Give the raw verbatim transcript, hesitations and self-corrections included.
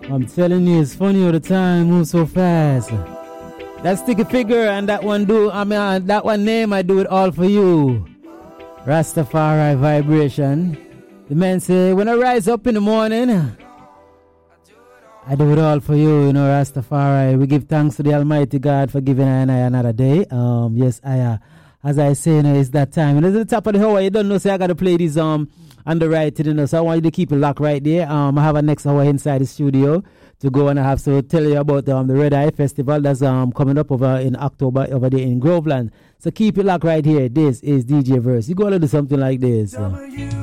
I'm telling you, it's funny all the time, moves so fast. That sticky figure and that one do, I mean, uh, that one name, I do it all for you. Rastafari vibration. The man say, when I rise up in the morning, I do it all for you, you know, Rastafari. We give thanks to the Almighty God for giving I and I another day. Um, yes, I, uh, as I say, you know, it's that time. And at the top of the hour, you don't know, say I got to play these um underwriting, you know, so I want you to keep it locked right there. Um, I have a next hour inside the studio to go, and I have to tell you about um, the Red Eye Festival that's um coming up over in October over there in Groveland. So keep it locked right here. This is D J Verse. You go to do something like this. Uh.